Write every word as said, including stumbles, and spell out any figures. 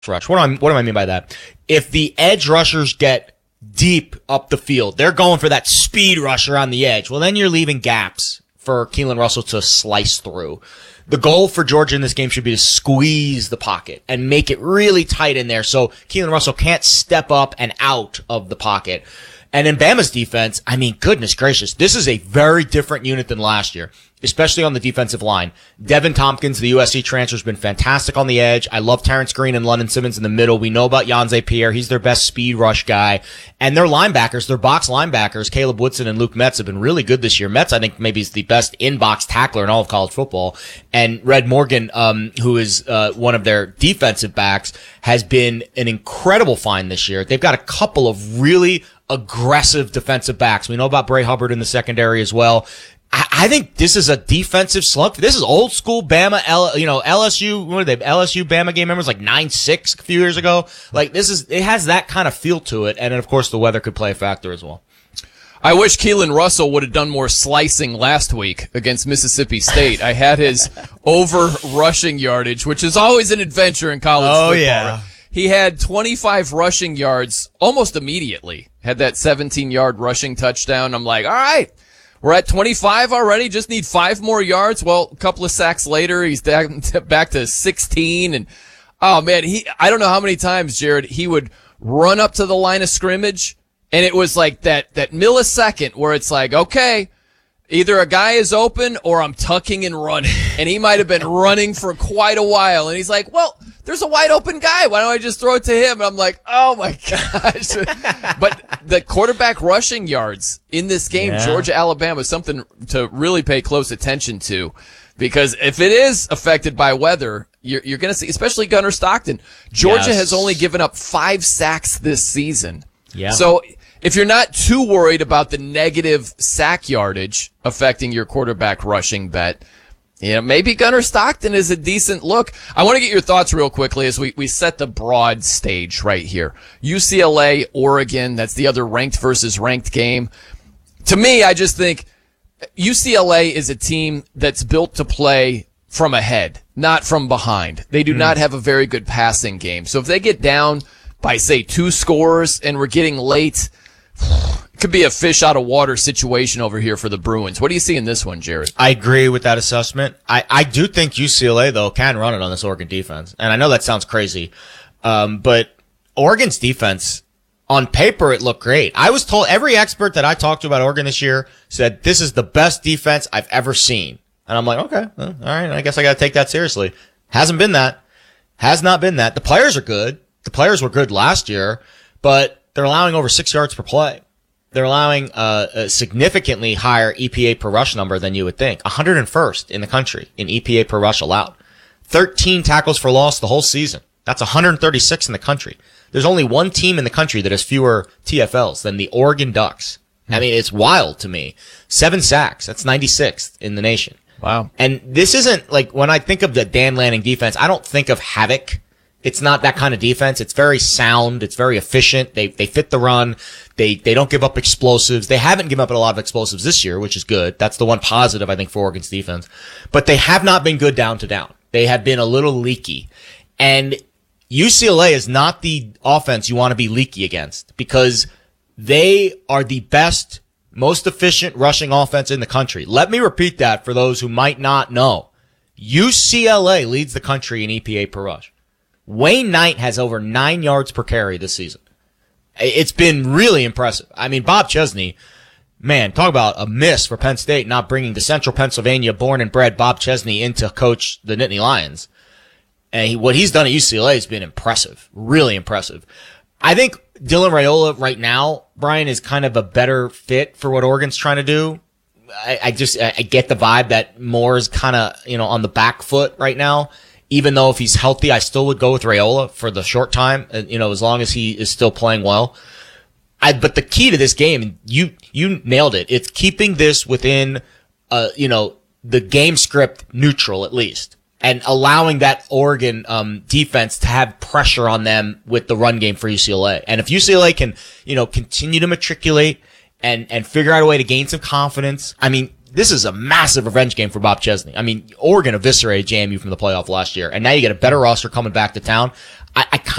rush. What do I, what do I mean by that? If the edge rushers get deep up the field, they're going for that speed rush around the edge. Well, then you're leaving gaps for Keelan Russell to slice through. The goal for Georgia in this game should be to squeeze the pocket and make it really tight in there so Keelan Russell can't step up and out of the pocket. And in Bama's defense, I mean, goodness gracious, this is a very different unit than last year, especially on the defensive line. Devin Tompkins, the U S C transfer, has been fantastic on the edge. I love Terrence Green and London Simmons in the middle. We know about Yanze Pierre. He's their best speed rush guy. And their linebackers, their box linebackers, Caleb Woodson and Luke Metz, have been really good this year. Metz, I think, maybe is the best in-box tackler in all of college football. And Red Morgan, um, who is uh, one of their defensive backs, has been an incredible find this year. They've got a couple of really aggressive defensive backs. We know about Bray Hubbard in the secondary as well. I, I think this is a defensive slug. This is old school Bama, L, you know, L S U, what are they, L S U Bama game members, like nine six a few years ago. Like, this is, it has that kind of feel to it. And then, of course, the weather could play a factor as well. I wish Keelan Russell would have done more slicing last week against Mississippi State. I had his over rushing yardage, which is always an adventure in college oh, football. Yeah. He had twenty-five rushing yards almost immediately. Had that seventeen-yard rushing touchdown. I'm like, all right, we're at twenty-five already. Just need five more yards. Well, a couple of sacks later, he's back to sixteen. And, oh, man, he I don't know how many times, Jared, he would run up to the line of scrimmage, and it was like that, that millisecond where it's like, okay, either a guy is open or I'm tucking and running. And he might have been running for quite a while. And he's like, well, there's a wide open guy. Why don't I just throw it to him? And I'm like, oh my gosh. But the quarterback rushing yards in this game, yeah. Georgia, Alabama, is something to really pay close attention to. Because if it is affected by weather, you're, you're going to see, especially Gunnar Stockton. Georgia yes. has only given up five sacks this season. Yeah. So if you're not too worried about the negative sack yardage affecting your quarterback rushing bet, you know, maybe Gunnar Stockton is a decent look. I want to get your thoughts real quickly as we, we set the broad stage right here. U C L A, Oregon, that's the other ranked versus ranked game. To me, I just think U C L A is a team that's built to play from ahead, not from behind. They do mm. not have a very good passing game. So if they get down by, say, two scores and we're getting late, it could be a fish out of water situation over here for the Bruins. What do you see in this one, Jared? I agree with that assessment. I, I do think U C L A, though, can run it on this Oregon defense. And I know that sounds crazy, um, but Oregon's defense, on paper, it looked great. I was told, every expert that I talked to about Oregon this year said, this is the best defense I've ever seen. And I'm like, okay, well, all right, I guess I got to take that seriously. Hasn't been that. Has not been that. The players are good. The players were good last year, but they're allowing over six yards per play. They're allowing uh, a significantly higher E P A per rush number than you would think. one hundred first in the country in E P A per rush allowed. thirteen tackles for loss the whole season. That's one hundred thirty-six in the country. There's only one team in the country that has fewer T F Ls than the Oregon Ducks. I mean, it's wild to me. Seven sacks. That's ninety-sixth in the nation. Wow. And this isn't like, when I think of the Dan Lanning defense, I don't think of havoc. It's not that kind of defense. It's very sound. It's very efficient. They they fit the run. They they don't give up explosives. They haven't given up a lot of explosives this year, which is good. That's the one positive, I think, for Oregon's defense. But they have not been good down to down. They have been a little leaky. And U C L A is not the offense you want to be leaky against, because they are the best, most efficient rushing offense in the country. Let me repeat that for those who might not know. U C L A leads the country in E P A per rush. Wayne Knight has over nine yards per carry this season. It's been really impressive. I mean, Bob Chesney, man, talk about a miss for Penn State not bringing the Central Pennsylvania born and bred Bob Chesney in to coach the Nittany Lions. And he, what he's done at U C L A has been impressive, really impressive. I think Dylan Raiola right now, Brian, is kind of a better fit for what Oregon's trying to do. I, I just, I get the vibe that Moore's kind of, you know, on the back foot right now. Even though if he's healthy, I still would go with Raiola for the short time, you know, as long as he is still playing well. I, but the key to this game, you, you nailed it. It's keeping this within, uh, you know, the game script neutral at least, and allowing that Oregon, um, defense to have pressure on them with the run game for U C L A. And if U C L A can, you know, continue to matriculate and, and figure out a way to gain some confidence, I mean, this is a massive revenge game for Bob Chesney. I mean, Oregon eviscerated J M U from the playoff last year, and now you get a better roster coming back to town. I, I